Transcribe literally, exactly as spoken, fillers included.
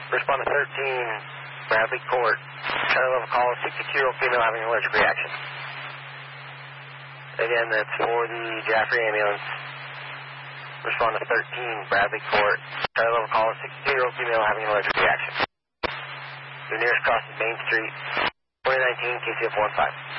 Respond to thirteen, Bradley Court. Charlie level call, sixty-two-year-old female having an allergic reaction. Again, that's for the Jaffrey ambulance. Respond to thirteen, Bradley Court. Charlie level call, sixty-two-year-old female having an allergic reaction. The nearest cross is Main Street, twenty nineteen K C F one five.